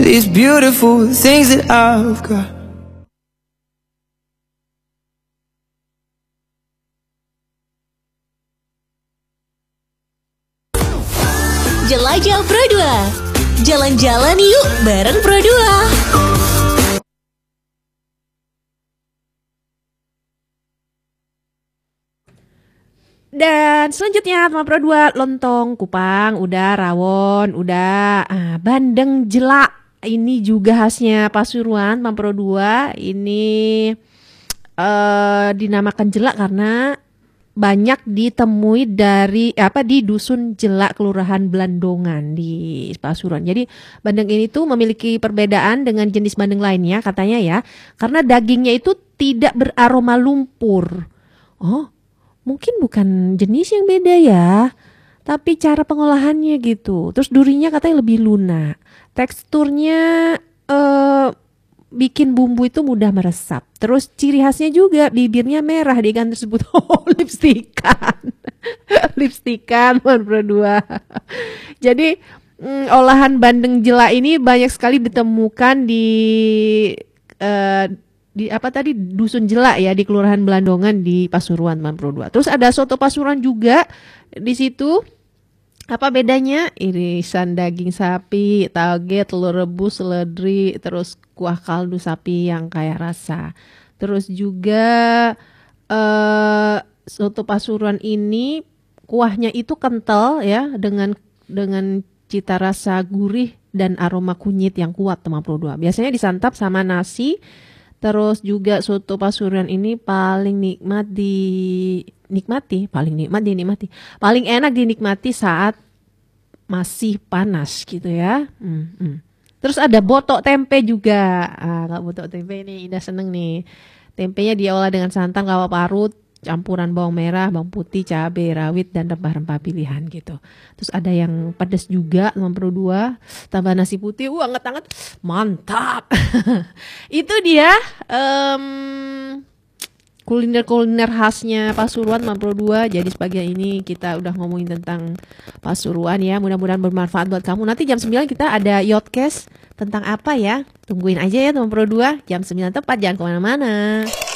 these beautiful things that I've got. Jelajah Pro 2. Jalan-jalan yuk bareng Pro 2. Dan selanjutnya teman Pro 2, lontong, kupang, udah, rawon, udah, bandeng jelak. Ini juga khasnya Pasuruan, teman Pro 2. Ini dinamakan jelak karena banyak ditemui di Dusun Jelak Kelurahan Blandongan di Pasuruan. Jadi bandeng ini tuh memiliki perbedaan dengan jenis bandeng lainnya katanya ya, karena dagingnya itu tidak beraroma lumpur. Oh, mungkin bukan jenis yang beda ya, tapi cara pengolahannya gitu. Terus durinya katanya lebih lunak. Teksturnya bikin bumbu itu mudah meresap. Terus ciri khasnya juga bibirnya merah di ikan tersebut. Oh, lipstikan. Lipstikan teman Pro 2. Jadi olahan bandeng jelak ini banyak sekali ditemukan di Dusun Jelak ya, di Kelurahan Blandongan di Pasuruan teman Pro 2. Terus ada soto Pasuruan juga di situ. Apa bedanya? Irisan daging sapi, toge, telur rebus, seledri, terus kuah kaldu sapi yang kaya rasa. Terus juga soto Pasuruan ini kuahnya itu kental ya, dengan cita rasa gurih dan aroma kunyit yang kuat teman Pro 2. Biasanya disantap sama nasi. Terus juga soto Pasuruan ini paling paling enak dinikmati saat masih panas gitu ya. Terus ada botok tempe juga. Kalau botok tempe ini Indah seneng nih. Tempenya diolah dengan santan, lawar parut, campuran bawang merah, bawang putih, cabai rawit, dan rempah-rempah pilihan gitu. Terus ada yang pedas juga, teman Pro 2, tambah nasi putih, anget-anget, mantap. Itu dia kuliner-kuliner khasnya Pasuruan, teman Pro 2. Jadi sebagai ini kita udah ngomongin tentang Pasuruan ya, mudah-mudahan bermanfaat buat kamu. Nanti jam 9 kita ada Yotcast tentang apa ya, tungguin aja ya teman Pro 2, jam 9 tepat, jangan kemana-mana.